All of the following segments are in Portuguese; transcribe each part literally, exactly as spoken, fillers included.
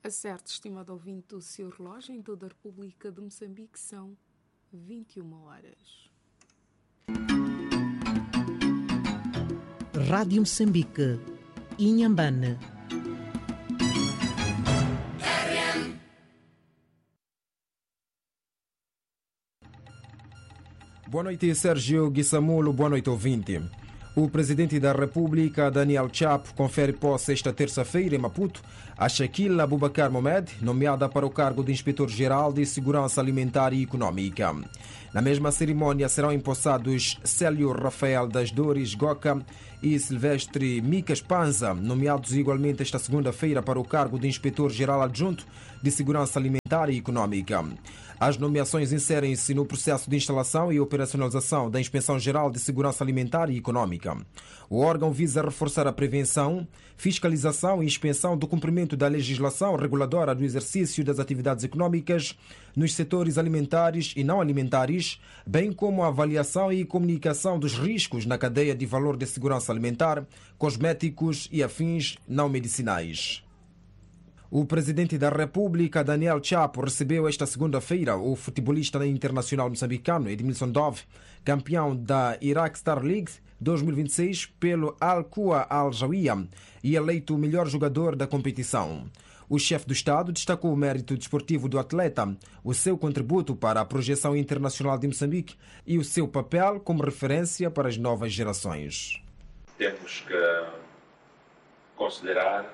Acerte, estimado ouvinte, do seu relógio em toda a República de Moçambique são vinte e uma horas. Rádio Moçambique, Inhambane. Boa noite, Sérgio Guissamulo. Boa noite, ouvinte. O presidente da República, Daniel Chapo, confere posse esta terça-feira em Maputo a Shaquille Abubakar Mohamed, nomeada para o cargo de Inspetor-Geral de Segurança Alimentar e Econômica. Na mesma cerimónia serão empossados Célio Rafael das Dores Goca e Silvestre Micas Panza, nomeados igualmente esta segunda-feira para o cargo de Inspetor-Geral Adjunto de Segurança Alimentar e Econômica. As nomeações inserem-se no processo de instalação e operacionalização da Inspeção-Geral de Segurança Alimentar e Econômica. O órgão visa reforçar a prevenção, fiscalização e inspeção do cumprimento da legislação reguladora do exercício das atividades econômicas nos setores alimentares e não alimentares, bem como a avaliação e comunicação dos riscos na cadeia de valor de segurança alimentar, cosméticos e afins não medicinais. O presidente da República, Daniel Chapo, recebeu esta segunda-feira o futebolista internacional moçambicano Edmilson Dove, campeão da Iraq Star League dois mil e vinte e seis pelo Al-Qua Al-Jawiya e eleito o melhor jogador da competição. O chefe do Estado destacou o mérito desportivo do atleta, o seu contributo para a projeção internacional de Moçambique e o seu papel como referência para as novas gerações. Temos que considerar,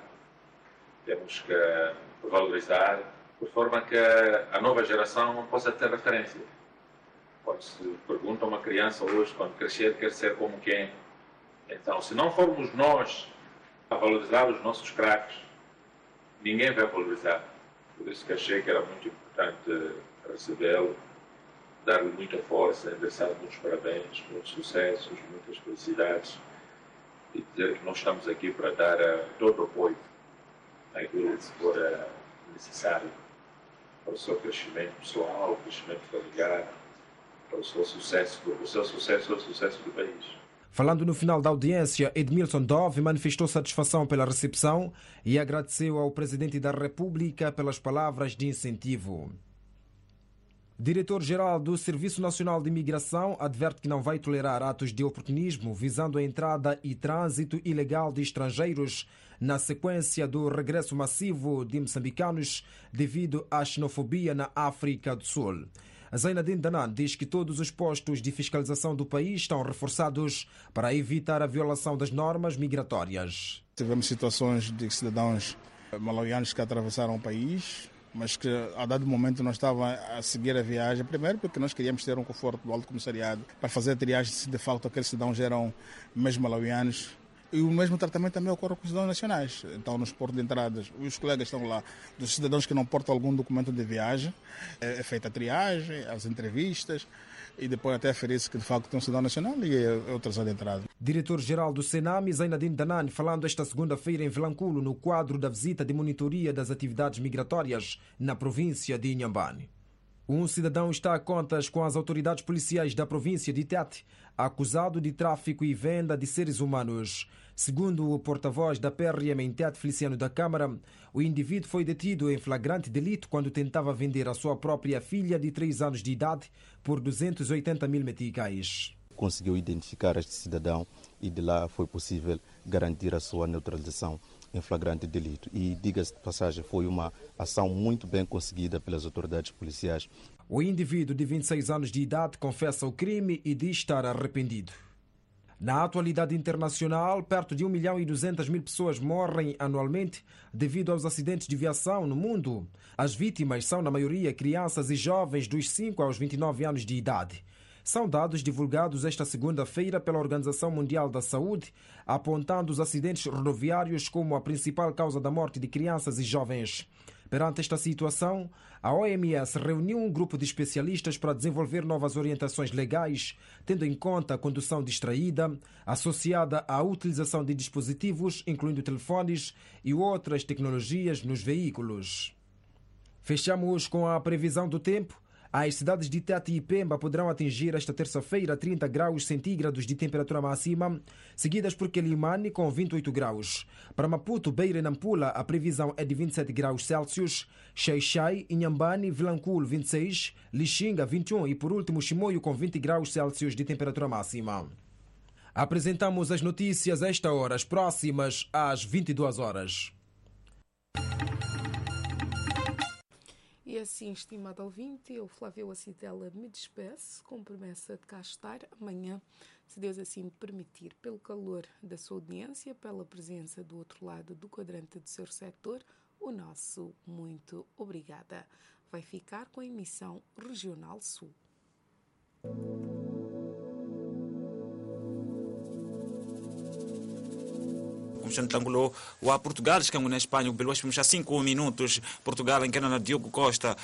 temos que valorizar, por forma que a nova geração possa ter referência. Quando se pergunta a uma criança hoje, quando crescer, quer ser como quem? Então, se não formos nós a valorizar os nossos craques, ninguém vai valorizar. Por isso que achei que era muito importante recebê-lo, dar-lhe muita força, endereçar muitos parabéns, muitos sucessos, muitas felicidades e dizer que nós estamos aqui para dar uh, todo o apoio aquilo que for uh, necessário para o seu crescimento pessoal, o crescimento familiar, para o seu sucesso, o seu sucesso, o sucesso do país. Falando no final da audiência, Edmilson Dove manifestou satisfação pela recepção e agradeceu ao presidente da República pelas palavras de incentivo. Diretor-Geral do Serviço Nacional de Imigração adverte que não vai tolerar atos de oportunismo visando a entrada e trânsito ilegal de estrangeiros na sequência do regresso massivo de moçambicanos devido à xenofobia na África do Sul. Zainadine Danan diz que todos os postos de fiscalização do país estão reforçados para evitar a violação das normas migratórias. Tivemos situações de cidadãos malawianos que atravessaram o país, mas que a dado momento não estavam a seguir a viagem, primeiro porque nós queríamos ter um conforto do Alto Comissariado para fazer a triagem se de facto aqueles cidadãos eram mesmo malawianos. E o mesmo tratamento também ocorre com os cidadãos nacionais. Então, nos portos de entradas, os colegas estão lá, dos cidadãos que não portam algum documento de viagem, é feita a triagem, as entrevistas, e depois até aferir-se que de facto tem um cidadão nacional e é outra zona de entrada. Diretor-Geral do Senam, Zainadine Danan, falando esta segunda-feira em Vilanculo, no quadro da visita de monitoria das atividades migratórias na província de Inhambane. Um cidadão está a contas com as autoridades policiais da província de Tete, acusado de tráfico e venda de seres humanos. Segundo o porta-voz da P R M em Tete, Feliciano da Câmara, o indivíduo foi detido em flagrante delito quando tentava vender a sua própria filha de três anos de idade por duzentos e oitenta mil meticais. Conseguiu identificar este cidadão e de lá foi possível garantir a sua neutralização em flagrante delito. E, diga-se de passagem, foi uma ação muito bem conseguida pelas autoridades policiais. O indivíduo de vinte e seis anos de idade confessa o crime e diz estar arrependido. Na atualidade internacional, perto de um milhão e duzentas mil pessoas morrem anualmente devido aos acidentes de viação no mundo. As vítimas são, na maioria, crianças e jovens dos cinco aos vinte e nove anos de idade. São dados divulgados esta segunda-feira pela Organização Mundial da Saúde, apontando os acidentes rodoviários como a principal causa da morte de crianças e jovens. Perante esta situação, a O M S reuniu um grupo de especialistas para desenvolver novas orientações legais, tendo em conta a condução distraída, associada à utilização de dispositivos, incluindo telefones e outras tecnologias nos veículos. Fechamos com a previsão do tempo. As cidades de Tete e Pemba poderão atingir esta terça-feira trinta graus centígrados de temperatura máxima, seguidas por Quelimane com vinte e oito graus. Para Maputo, Beira e Nampula, a previsão é de vinte e sete graus Celsius, Xai-Xai, Inhambane, Vilanculo vinte e seis, Lixinga vinte e um e por último Chimoio com vinte graus Celsius de temperatura máxima. Apresentamos as notícias a esta hora, as próximas às vinte e duas horas. E assim, estimado ouvinte, eu, Flávio Acidela, me despeço com promessa de cá estar amanhã, se Deus assim me permitir, pelo calor da sua audiência, pela presença do outro lado do quadrante do seu setor, o nosso muito obrigada. Vai ficar com a emissão Regional Sul. Anglo, o Portugal, que na Espanha, o Beluas, cinco minutos, Portugal, em Canadá, Diogo Costa.